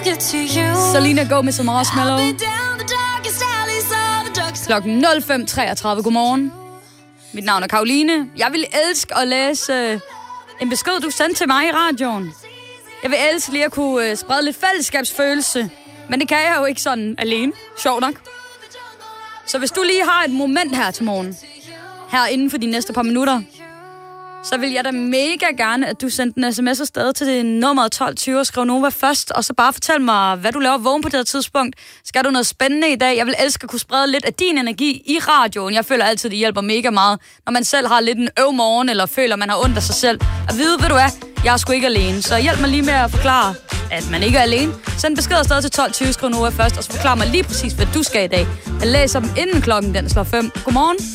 Selena Gomez med Marshmallow. Klokken 05:33. Godmorgen. Mit navn er Karoline. Jeg vil elske at læse en besked, du sendte til mig i radioen. Jeg vil elske lige at kunne sprede lidt fællesskabsfølelse, men det kan jeg jo ikke sådan alene. Sjovt nok. Så hvis du lige har et moment her til morgen, her inden for de næste par minutter, så vil jeg da mega gerne, at du sendte en sms afsted til nummeret 1220 og skriv Nova først, og så bare fortæl mig, hvad du laver vågen på det her tidspunkt. Skal du noget spændende i dag? Jeg vil elske at kunne sprede lidt af din energi i radioen. Jeg føler altid, det hjælper mega meget, når man selv har lidt en morgen, eller føler, man har ondt af sig selv. At vide, ved du hvad, jeg er sgu ikke alene. Så hjælp mig lige med at forklare, at man ikke er alene. Send besked afsted til 1220, skriv Nova først, og så forklar mig lige præcis, hvad du skal i dag. Jeg læser dem inden klokken den slår 5. Godmorgen.